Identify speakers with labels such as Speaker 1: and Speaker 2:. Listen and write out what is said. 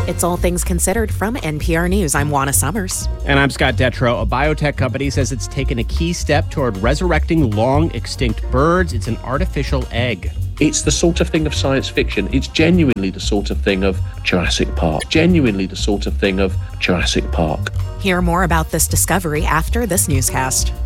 Speaker 1: It's All Things Considered from NPR News. I'm Juana Summers.
Speaker 2: And I'm Scott Detrow. A biotech company says it's taken a key step toward resurrecting long-extinct birds. It's an artificial egg.
Speaker 3: It's the sort of thing of science fiction. It's genuinely the sort of thing of Jurassic Park.
Speaker 1: Hear more about this discovery after this newscast.